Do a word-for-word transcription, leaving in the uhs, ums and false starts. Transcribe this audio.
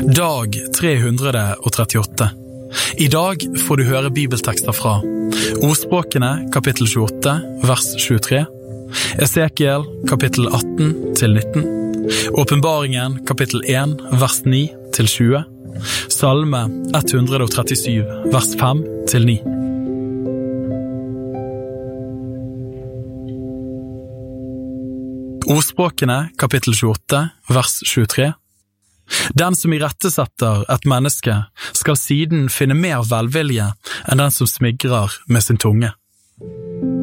Dag tre hundre trettiåtte. I dag får du høre bibeltekster fra Ordspråkene kapittel tjueåtte, vers tjuetre, Esekiel kapittel atten til nitten, Åpenbaringen kapittel én, vers ni til tjue, Salme ett hundre trettisju, vers fem til ni. Ordspråkene kapittel tjueåtte, vers tjuetre. Den som irettesetter et menneske skal siden finne mer velvilje enn den som smigrer med sin tunge.